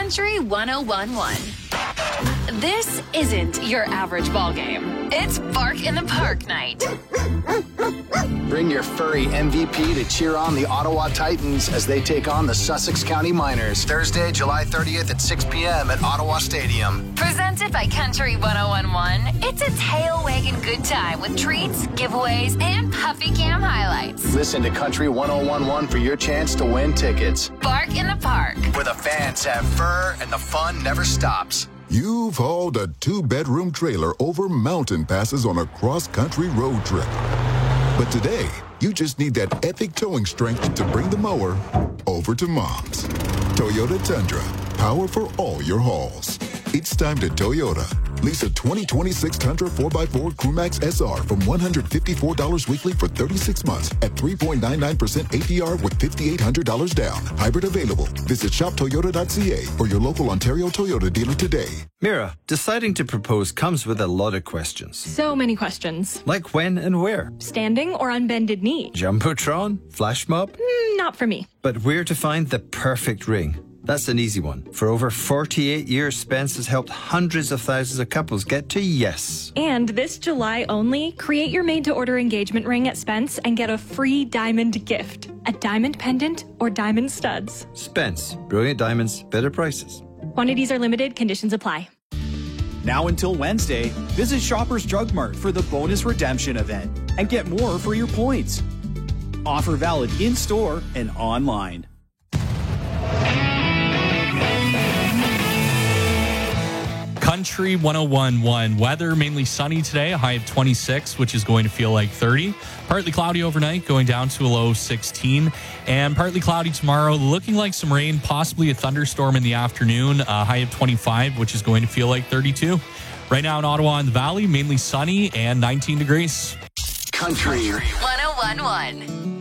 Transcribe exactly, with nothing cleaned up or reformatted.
Country one oh one point one. This isn't your average ball game. It's Bark in the Park night. Bring your furry M V P to cheer on the Ottawa Titans as they take on the Sussex County Miners. Thursday, July thirtieth at six p.m. at Ottawa Stadium. Presented by Country one oh one point one, it's a tail-wagging good time with treats, giveaways, and puffy cam highlights. Listen to Country one oh one point one for your chance to win tickets. Bark in the Park, where the fans have fur and the fun never stops. You've hauled a two-bedroom trailer over mountain passes on a cross-country road trip. But today, you just need that epic towing strength to bring the mower over to Mom's. Toyota Tundra, power for all your hauls. It's time to Toyota. Lease a twenty twenty-six Tundra four by four Crewmax S R from one hundred fifty-four dollars weekly for thirty-six months at three point nine nine percent A P R with five thousand eight hundred dollars down. Hybrid available. Visit shop toyota dot c a or your local Ontario Toyota dealer today. Mira, deciding to propose comes with a lot of questions. So many questions. Like when and where? Standing or on bended knee? Jumbotron? Flash mob? Mm, not for me. But where to find the perfect ring? That's an easy one. For over forty-eight years, Spence has helped hundreds of thousands of couples get to yes. And this July only, create your made-to-order engagement ring at Spence and get a free diamond gift. A diamond pendant or diamond studs. Spence. Brilliant diamonds, better prices. Quantities are limited. Conditions apply. Now until Wednesday, visit Shoppers Drug Mart for the bonus redemption event and get more for your points. Offer valid in-store and online. Country one oh one point one. Weather mainly sunny today, a high of twenty-six, which is going to feel like thirty. Partly cloudy overnight, going down to a low of sixteen. And partly cloudy tomorrow, looking like some rain, possibly a thunderstorm in the afternoon, a high of twenty-five, which is going to feel like thirty-two. Right now in Ottawa and the Valley, mainly sunny and nineteen degrees. Country one oh one point one.